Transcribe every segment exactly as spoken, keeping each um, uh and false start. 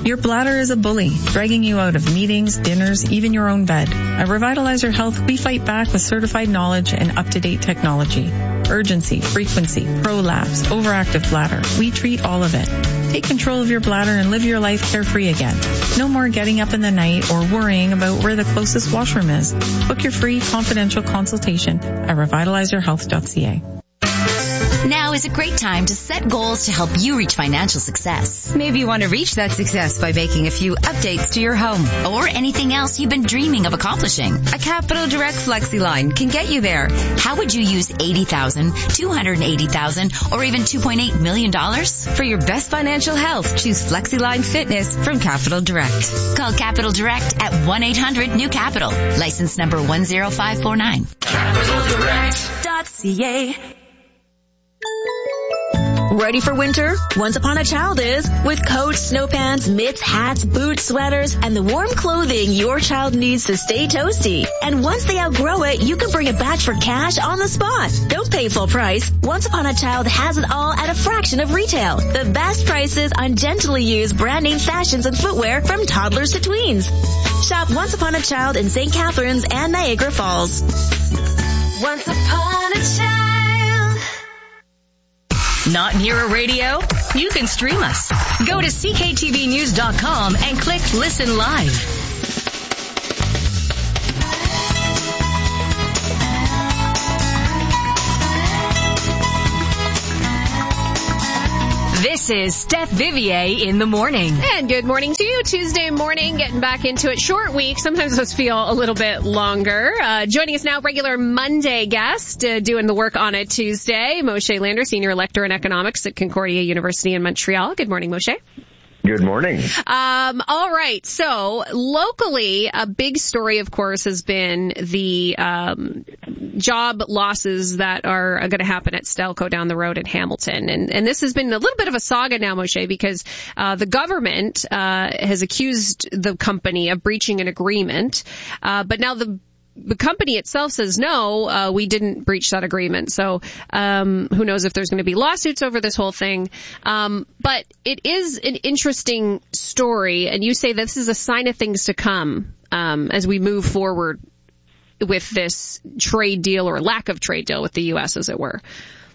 Your bladder is a bully, dragging you out of meetings, dinners, even your own bed. At Revitalizer Health, we fight back with certified knowledge and up-to-date technology. Urgency, frequency, prolapse, overactive bladder. We treat all of it. Take control of your bladder and live your life carefree again. No more getting up in the night or worrying about where the closest washroom is. Book your free confidential consultation at revitalizer health dot c a. Now is a great time to set goals to help you reach financial success. Maybe you want to reach that success by making a few updates to your home. Or anything else you've been dreaming of accomplishing. A Capital Direct FlexiLine can get you there. How would you use eighty thousand dollars, two hundred eighty thousand dollars, or even two point eight million dollars? For your best financial health, choose FlexiLine Fitness from Capital Direct. Call Capital Direct at one eight hundred new capital. License number one zero five four nine. capital direct dot c a. Ready for winter? Once Upon a Child is. With coats, snow pants, mitts, hats, boots, sweaters, and the warm clothing your child needs to stay toasty. And once they outgrow it, you can bring it back for cash on the spot. Don't pay full price. Once Upon a Child has it all at a fraction of retail. The best prices on gently used brand name fashions and footwear from toddlers to tweens. Shop Once Upon a Child in Saint Catharines and Niagara Falls. Once upon a child. Not near a radio? You can stream us. Go to c k t v news dot com and click Listen Live. This is Steph Vivier in the morning. And good morning to you. Tuesday morning, getting back into it. Short week. Sometimes those feel a little bit longer. Uh, joining us now, regular Monday guest, uh, doing the work on a Tuesday, Moshe Lander, Senior Lecturer in Economics at Concordia University in Montreal. Good morning, Moshe. Good morning. Um, all right. So locally, a big story, of course, has been the um, job losses that are going to happen at Stelco down the road in Hamilton. And, and this has been a little bit of a saga now, Moshe, because uh, the government uh, has accused the company of breaching an agreement. Uh, but now the The company itself says, no, uh, we didn't breach that agreement. So um who knows if there's going to be lawsuits over this whole thing. Um But it is an interesting story, and you say this is a sign of things to come um as we move forward with this trade deal, or lack of trade deal, with the U S, as it were.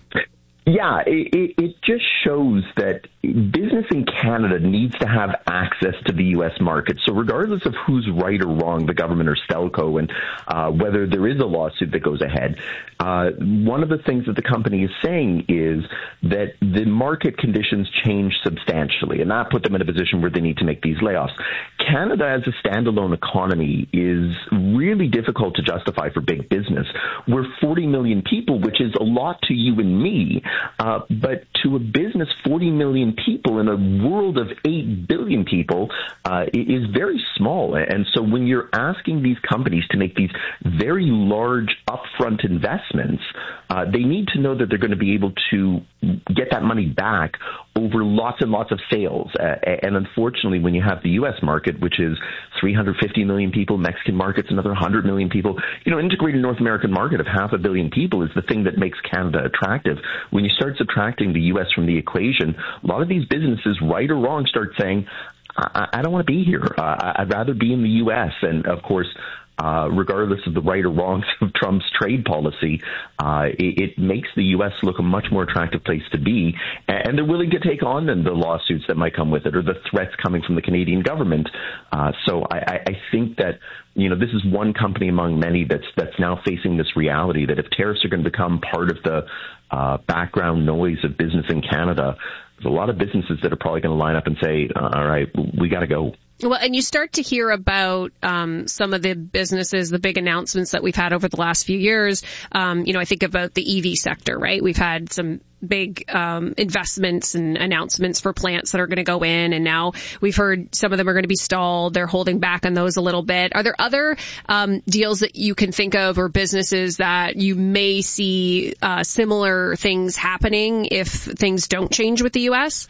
Yeah, it, it just shows that business in Canada needs to have access to the U S market. So regardless of who's right or wrong, the government or Stelco, and uh, whether there is a lawsuit that goes ahead, uh, one of the things that the company is saying is that the market conditions change substantially, and that put them in a position where they need to make these layoffs. Canada as a standalone economy is really difficult to justify for big business. We're forty million people, which is a lot to you and me. Uh, but to a business, forty million people in a world of eight billion people uh, is very small. And so when you're asking these companies to make these very large upfront investments, uh, they need to know that they're going to be able to get that money back over lots and lots of sales. Uh, and unfortunately, when you have the U S market, which is three hundred fifty million people, Mexican market's another one hundred million people, you know, integrated North American market of half a billion people is the thing that makes Canada attractive. When you start subtracting the U S from the equation, a lot of these businesses, right or wrong, start saying, I, I don't want to be here. Uh, I'd rather be in the U S. And of course, Uh, regardless of the right or wrongs of Trump's trade policy, uh, it, it makes the U S look a much more attractive place to be, and they're willing to take on then the lawsuits that might come with it, or the threats coming from the Canadian government. Uh, so I, I think that, you know, this is one company among many that's that's now facing this reality that if tariffs are going to become part of the uh, background noise of business in Canada, there's a lot of businesses that are probably going to line up and say, all right, we got to go. Well, and you start to hear about um some of the businesses, the big announcements that we've had over the last few years. Um, you know, I think about the E V sector, right? We've had some big um investments and announcements for plants that are going to go in, and now we've heard some of them are going to be stalled. They're holding back on those a little bit. Are there other um deals that you can think of, or businesses that you may see uh similar things happening if things don't change with the U S?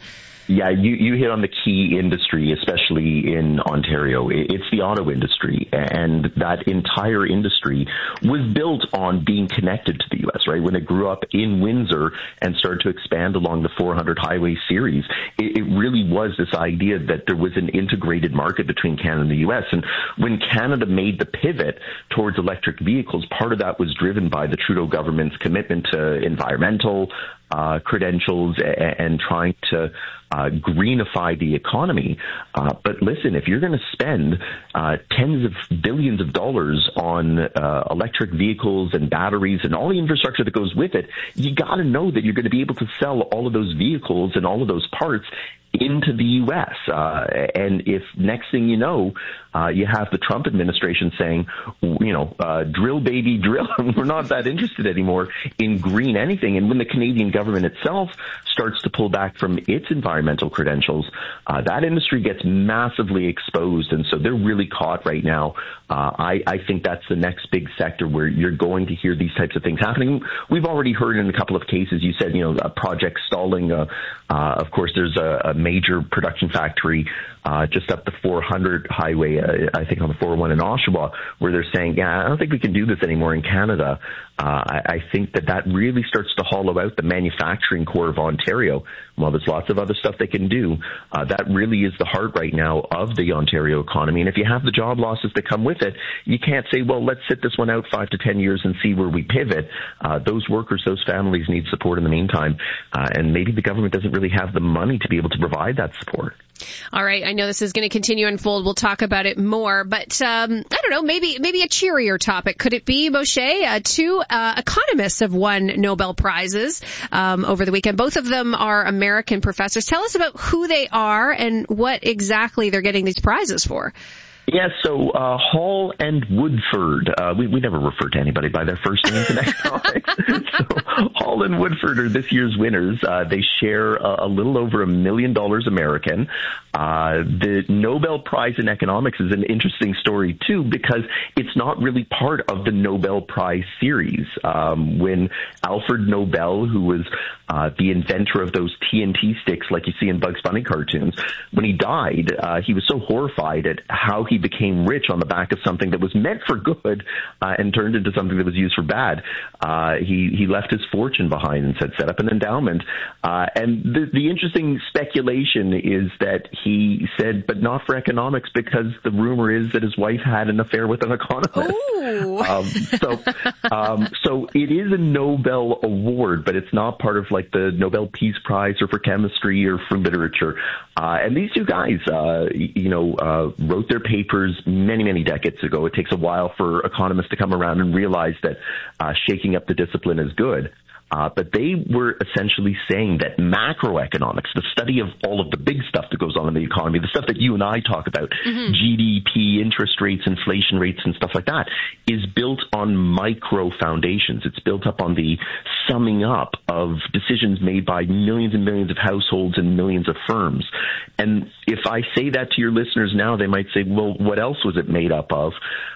Yeah, you, you hit on the key industry, especially in Ontario. It's the auto industry, and that entire industry was built on being connected to the U S, right? When it grew up in Windsor and started to expand along the four hundred highway series, it, it really was this idea that there was an integrated market between Canada and the U S. And when Canada made the pivot towards electric vehicles, part of that was driven by the Trudeau government's commitment to environmental uh, credentials and, and trying to Uh, greenify the economy. Uh, but listen, if you're going to spend uh, tens of billions of dollars on uh, electric vehicles and batteries and all the infrastructure that goes with it, you got to know that you're going to be able to sell all of those vehicles and all of those parts into the U S. Uh, and if next thing you know, uh, you have the Trump administration saying, you know, uh, drill, baby, drill. We're not that interested anymore in green anything. And when the Canadian government itself starts to pull back from its environmental credentials, uh, that industry gets massively exposed. And so they're really caught right now. Uh, I, I think that's the next big sector where you're going to hear these types of things happening. We've already heard in a couple of cases, you said, you know, a project stalling. Uh, uh, of course, there's a, a major production factory uh, just up the four hundred highway, uh, I think on the four oh one in Oshawa, where they're saying, yeah, I don't think we can do this anymore in Canada. Uh, I, I think that that really starts to hollow out the manufacturing core of Ontario. While there's lots of other stuff they can do, uh, that really is the heart right now of the Ontario economy. And if you have the job losses that come with it, you can't say, well, let's sit this one out five to ten years and see where we pivot. Uh, those workers, those families need support in the meantime. Uh, and maybe the government doesn't really have the money to be able to provide that support. All right. I know this is going to continue to unfold. We'll talk about it more, but um, I don't know, maybe maybe a cheerier topic. Could it be, Moshe? Uh, two uh, economists have won Nobel Prizes um, over the weekend. Both of them are American professors. Tell us about who they are and what exactly they're getting these prizes for. Yeah, so uh, Hall and Woodford, uh, we, we never refer to anybody by their first names in economics. So Hall and Woodford are this year's winners. Uh, they share a, a little over a million dollars American. Uh, the Nobel Prize in Economics is an interesting story, too, because it's not really part of the Nobel Prize series. Um, when Alfred Nobel, who was uh, the inventor of those T N T sticks like you see in Bugs Bunny cartoons, when he died, uh, he was so horrified at how he became rich on the back of something that was meant for good uh, and turned into something that was used for bad. Uh, he, he left his fortune behind and said, set up an endowment. Uh, and the, the interesting speculation is that he said, but not for economics, because the rumor is that his wife had an affair with an economist. Um, so, um, so it is a Nobel award, but it's not part of like the Nobel Peace Prize or for chemistry or for literature. Uh, and these two guys, uh, you know, uh, wrote their papers many, many decades ago. It takes a while for economists to come around and realize that uh, shaking up the discipline is good. Uh, but they were essentially saying that macroeconomics, the study of all of the big stuff that goes on in the economy, the stuff that you and I talk about, mm-hmm. G D P, interest rates, inflation rates, and stuff like that, is built on micro foundations. It's built up on the summing up of decisions made by millions and millions of households and millions of firms. And if I say that to your listeners now, they might say, well, what else was it made up of?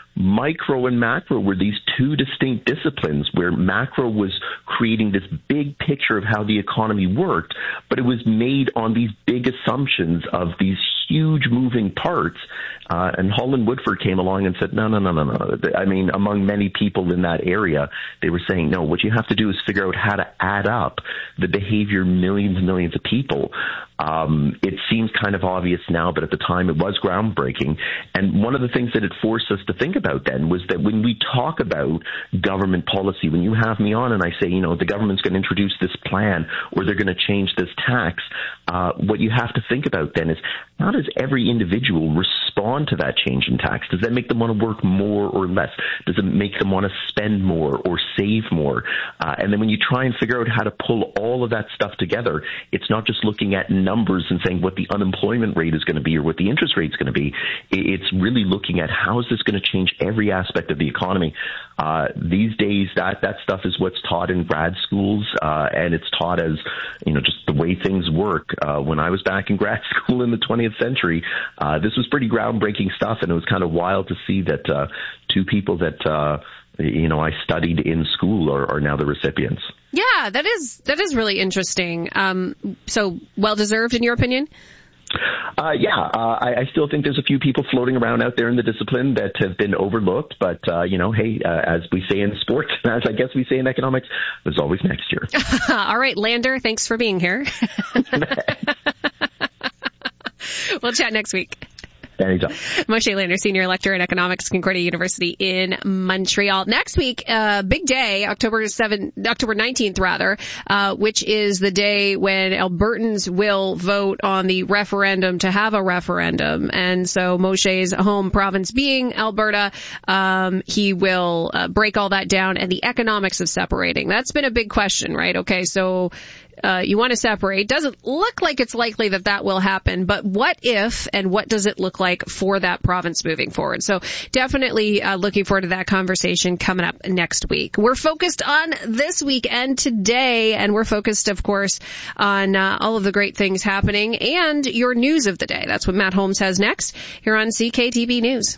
Micro and macro were these two distinct disciplines where macro was creating this big picture of how the economy worked, but it was made on these big assumptions of these huge moving parts. Uh, and Hall and Woodford came along and said, no, no, no, no, no. I mean, among many people in that area, they were saying, no, what you have to do is figure out how to add up the behavior of millions and millions of people. Um, it seems kind of obvious now, but at the time it was groundbreaking. And one of the things that it forced us to think about then was that when we talk about government policy, when you have me on and I say, you know, the government's going to introduce this plan or they're going to change this tax, uh, what you have to think about then is how does every individual respond to that change in tax? Does that make them want to work more or less? Does it make them want to spend more or save more? Uh, and then when you try and figure out how to pull all of that stuff together, it's not just looking at numbers and saying what the unemployment rate is going to be or what the interest rate is going to be. It's really looking at how is this going to change every aspect of the economy. Uh, these days, that, that stuff is what's taught in grad schools, uh, and it's taught as, you know, just the way things work. Uh, when I was back in grad school in the twentieth century, uh, this was pretty groundbreaking stuff, and it was kind of wild to see that uh, two people that, uh, you know, I studied in school are, are now the recipients. Yeah, that is that is really interesting. Um, so well-deserved, in your opinion? Uh, yeah, uh, I, I still think there's a few people floating around out there in the discipline that have been overlooked. But, uh, you know, hey, uh, as we say in sports, as I guess we say in economics, there's always next year. All right, Lander, thanks for being here. We'll chat next week. Anytime. Moshe Lander, Senior Lecturer in Economics, Concordia University in Montreal. Next week, uh, big day, October seventh, October nineteenth rather, uh, which is the day when Albertans will vote on the referendum to have a referendum. And so Moshe's home province being Alberta, um, he will uh, break all that down and the economics of separating. That's been a big question, right? Okay, so Uh, you want to separate. Doesn't look like it's likely that that will happen, but what if, and what does it look like for that province moving forward? So definitely uh, looking forward to that conversation coming up next week. We're focused on this weekend today, and we're focused, of course, on uh, all of the great things happening and your news of the day. That's what Matt Holmes has next here on C K T B News.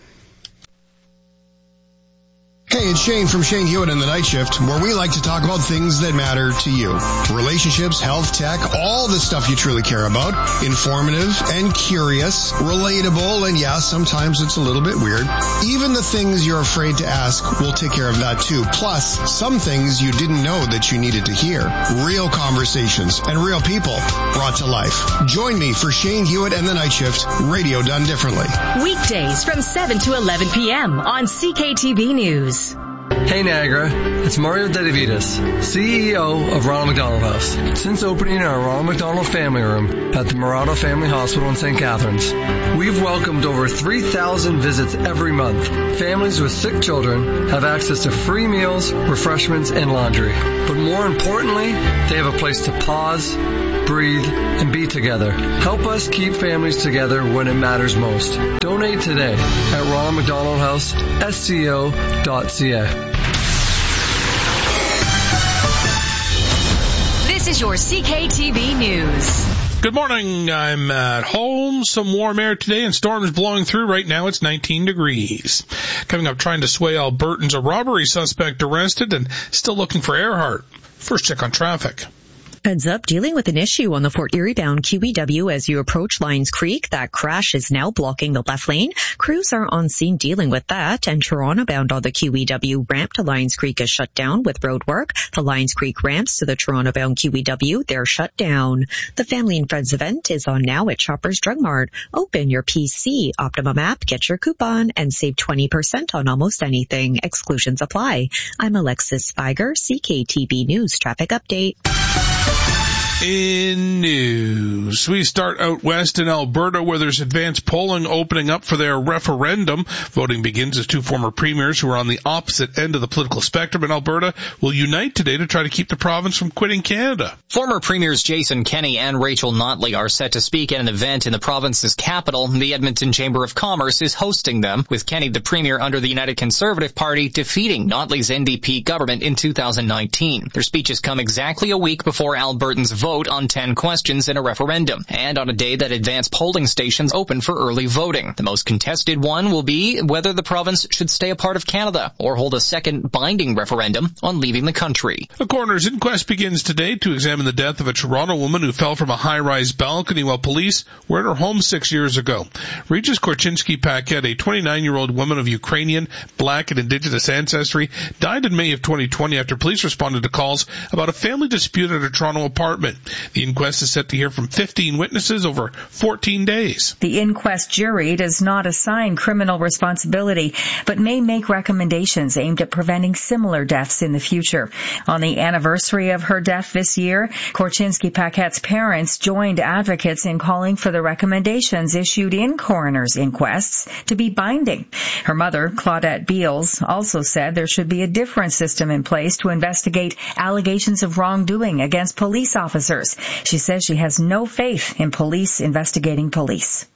Hey, it's Shane from Shane Hewitt and the Night Shift, where we like to talk about things that matter to you. Relationships, health, tech, all the stuff you truly care about. Informative and curious, relatable, and yeah, sometimes it's a little bit weird. Even the things you're afraid to ask, we'll take care of that too. Plus, some things you didn't know that you needed to hear. Real conversations and real people brought to life. Join me for Shane Hewitt and the Night Shift, radio done differently. Weekdays from seven to eleven p.m. on C K T B News. Hey Niagara, it's Mario Dedivitas, C E O of Ronald McDonald House. Since opening our Ronald McDonald Family Room at the Murado Family Hospital in Saint Catharines, we've welcomed over three thousand visits every month. Families with sick children have access to free meals, refreshments, and laundry. But more importantly, they have a place to pause, breathe, and be together. Help us keep families together when it matters most. Donate today at Ronald McDonald House, S C O dot C A. This is your C K T B News. Good morning. I'm at home. Some warm air today and storms blowing through. Right now it's nineteen degrees. Coming up, trying to sway Albertans, a robbery suspect arrested and still looking for Earhart. First check on traffic. Heads up, dealing with an issue on the Fort Erie bound Q E W as you approach Lions Creek. That crash is now blocking the left lane. Crews are on scene dealing with that. And Toronto bound on the Q E W ramp to Lions Creek is shut down with road work. The Lions Creek ramps to the Toronto bound Q E W, they're shut down. The Family and Friends event is on now at Shoppers Drug Mart. Open your P C, Optimum app, get your coupon, and save twenty percent on almost anything. Exclusions apply. I'm Alexis Spiger, C K T B News Traffic Update. In news, we start out west in Alberta where there's advanced polling opening up for their referendum. Voting begins as two former premiers who are on the opposite end of the political spectrum in Alberta will unite today to try to keep the province from quitting Canada. Former premiers Jason Kenney and Rachel Notley are set to speak at an event in the province's capital. The Edmonton Chamber of Commerce is hosting them, with Kenney, the premier under the United Conservative Party, defeating Notley's N D P government in two thousand nineteen. Their speeches come exactly a week before Albertans vote vote on ten questions in a referendum, and on a day that advanced polling stations open for early voting. The most contested one will be whether the province should stay a part of Canada or hold a second binding referendum on leaving the country. A coroner's inquest begins today to examine the death of a Toronto woman who fell from a high-rise balcony while police were at her home six years ago. Regis Korchinski-Paquette, a twenty-nine-year-old woman of Ukrainian, Black, and Indigenous ancestry, died in May of twenty twenty after police responded to calls about a family dispute at her Toronto apartment. The inquest is set to hear from fifteen witnesses over fourteen days. The inquest jury does not assign criminal responsibility, but may make recommendations aimed at preventing similar deaths in the future. On the anniversary of her death this year, Korchinski-Paquette's parents joined advocates in calling for the recommendations issued in coroner's inquests to be binding. Her mother, Claudette Beals, also said there should be a different system in place to investigate allegations of wrongdoing against police officers. She says she has no faith in police investigating police.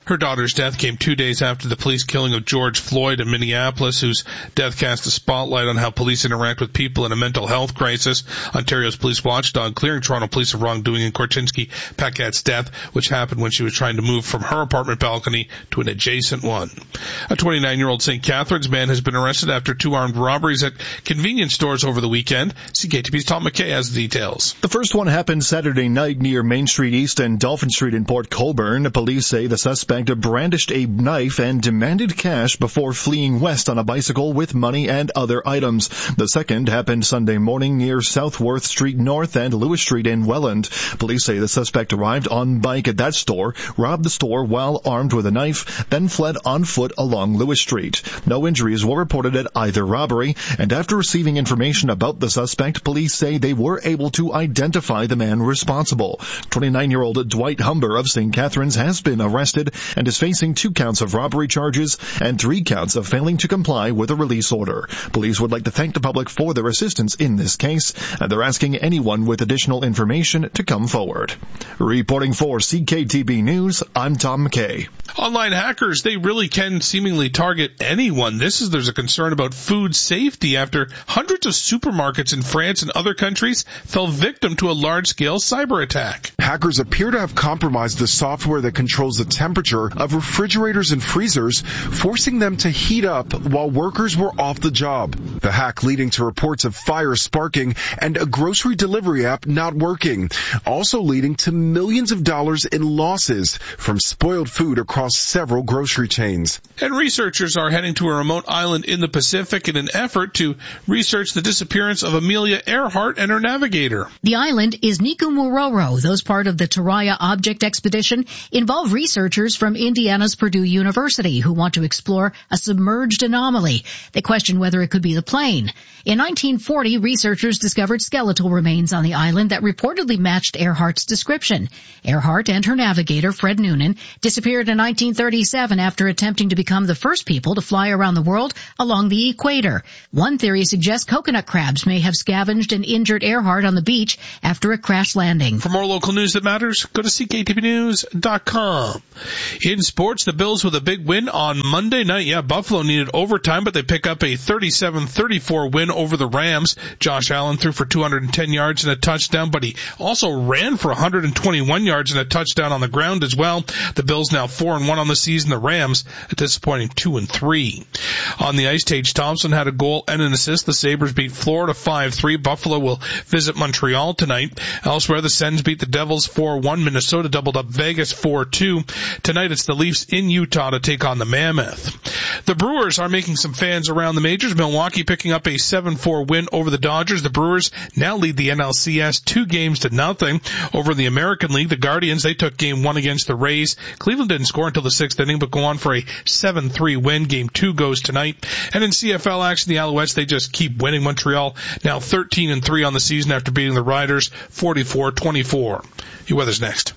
Her daughter's death came two days after the police killing of George Floyd in Minneapolis, whose death cast a spotlight on how police interact with people in a mental health crisis. Ontario's police watchdog clearing Toronto police of wrongdoing in Korchinski Paquette's death, which happened when she was trying to move from her apartment balcony to an adjacent one. A twenty-nine-year-old Saint Catharines man has been arrested after two armed robberies at convenience stores over the weekend. C K T V's Tom McKay has the details. The first one happened Saturday night near Main Street East and Dolphin Street in Port Colborne. Police say the suspect brandished a knife and demanded cash before fleeing west on a bicycle with money and other items. The second happened Sunday morning near Southworth Street North and Lewis Street in Welland. Police say the suspect arrived on bike at that store, robbed the store while armed with a knife, then fled on foot along Lewis Street. No injuries were reported at either robbery, and after receiving information about the suspect, police say they were able to identify the man responsible. twenty-nine-year-old Dwight Humber of Saint Catharines has been arrested and is facing two counts of robbery charges and three counts of failing to comply with a release order. Police would like to thank the public for their assistance in this case, and they're asking anyone with additional information to come forward. Reporting for C K T B News, I'm Tom McKay. Online hackers, they really can seemingly target anyone. This is, there's a concern about food safety after hundreds of supermarkets in France and other countries fell victim to a large-scale cyber attack. Hackers appear to have compromised the software that controls the temperature of refrigerators and freezers, forcing them to heat up while workers were off the job. The hack leading to reports of fire sparking and a grocery delivery app not working, also leading to millions of dollars in losses from spoiled food across several grocery chains. And researchers are heading to a remote island in the Pacific in an effort to research the disappearance of Amelia Earhart and her navigator. The island is Nikumuroro. Those part of the Taraya Object Expedition involve researchers from Indiana's Purdue University who want to explore a submerged anomaly. They question whether it could be the plane. In nineteen forty, researchers discovered skeletal remains on the island that reportedly matched Earhart's description. Earhart and her navigator, Fred Noonan, disappeared in nineteen thirty-seven after attempting to become the first people to fly around the world along the equator. One theory suggests coconut crabs may have scavenged and injured Earhart on the beach after a crash landing. For more local news that matters, go to C K T V news dot com. In sports, the Bills with a big win on Monday night. Yeah, Buffalo needed overtime, but they pick up a thirty-seven thirty-four win over the Rams. Josh Allen threw for two hundred ten yards and a touchdown, but he also ran for one hundred twenty-one yards and a touchdown on the ground as well. The Bills now four and one on the season. The Rams a disappointing two and three. On the ice, Tage Thompson had a goal and an assist. The Sabres beat Florida five three. Buffalo will visit Montreal tonight. Elsewhere, the Sens beat the Devils four one. Minnesota doubled up Vegas four two. Tonight, it's the Leafs in Utah to take on the Mammoth. The Brewers are making some fans around the majors. Milwaukee picking up a seven four win over the Dodgers. The Brewers now lead the N L C S two games to nothing. Over in the American League, the Guardians, they took game one against the Rays. Cleveland didn't score until the sixth inning, but go on for a seven three win. Game two goes tonight. And in C F L action, the Alouettes, they just keep winning. Montreal now thirteen and three on the season after beating the Riders forty-four twenty-four. Your weather's next.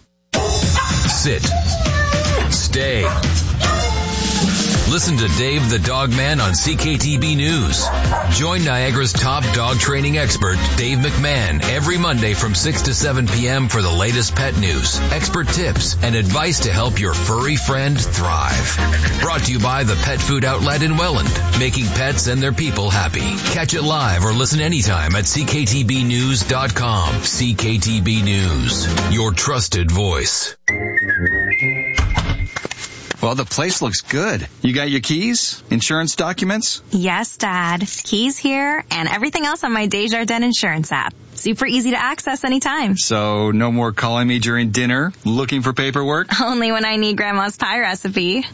Sit. Stay. Listen to Dave the Dog Man on C K T B News. Join Niagara's top dog training expert, Dave McMahon, every Monday from six to seven p.m. for the latest pet news, expert tips, and advice to help your furry friend thrive. Brought to you by the Pet Food Outlet in Welland, making pets and their people happy. Catch it live or listen anytime at C K T B news dot com. C K T B News, your trusted voice. Well, the place looks good. You got your keys? Insurance documents? Yes, Dad. Keys here and everything else on my Desjardins Insurance app. Super easy to access anytime. So no more calling me during dinner, looking for paperwork? Only when I need Grandma's pie recipe.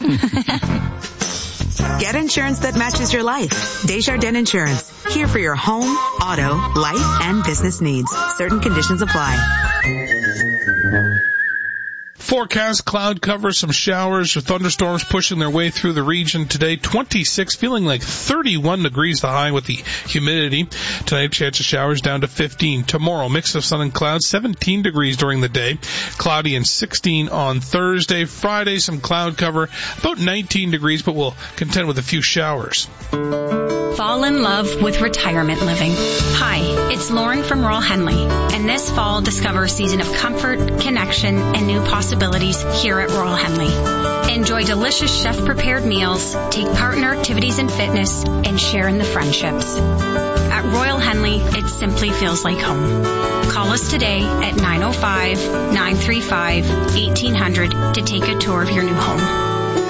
Get insurance that matches your life. Desjardins Insurance. Here for your home, auto, life, and business needs. Certain conditions apply. Forecast, cloud cover, some showers or thunderstorms pushing their way through the region today. twenty-six, feeling like thirty-one degrees the high with the humidity. Tonight, chance of showers down to fifteen. Tomorrow, mix of sun and clouds, seventeen degrees during the day. Cloudy and sixteen on Thursday. Friday, some cloud cover, about nineteen degrees, but we'll contend with a few showers. Fall in love with retirement living. Hi, it's Lauren from Royal Henley, and this fall discover a season of comfort, connection, and new possibilities here at Royal Henley. Enjoy delicious chef-prepared meals, take part in our activities and fitness, and share in the friendships. At Royal Henley, it simply feels like home. Call us today at nine oh five, nine three five, eighteen hundred to take a tour of your new home.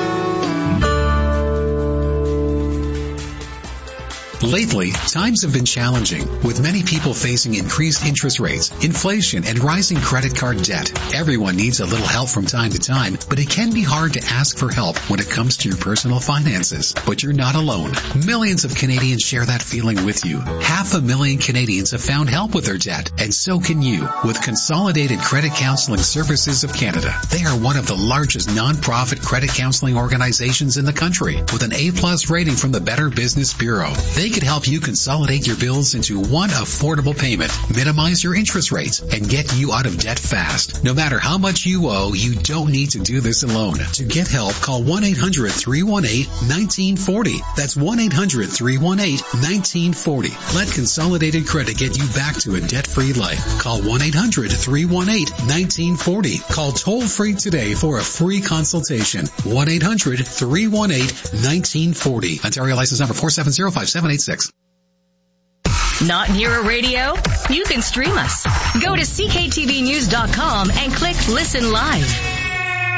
Lately, times have been challenging, with many people facing increased interest rates, inflation, and rising credit card debt. Everyone needs a little help from time to time, but it can be hard to ask for help when it comes to your personal finances. But you're not alone. Millions of Canadians share that feeling with you. Half a million Canadians have found help with their debt, and so can you, with Consolidated Credit Counseling Services of Canada. They are one of the largest non-profit credit counseling organizations in the country, with an A-plus rating from the Better Business Bureau. They can help you consolidate your bills into one affordable payment, minimize your interest rates, and get you out of debt fast. No matter how much you owe, you don't need to do this alone. To get help, call one eight hundred, three one eight, one nine four zero. That's one eight hundred, three one eight, one nine four zero. Let Consolidated Credit get you back to a debt-free life. Call one eight hundred, three one eight, one nine four zero. Call toll-free today for a free consultation. one eight hundred, three one eight, one nine four zero. Ontario license number four seven zero, five seven eight six. Not near a radio? You can stream us. Go to c k t v news dot com and click Listen Live.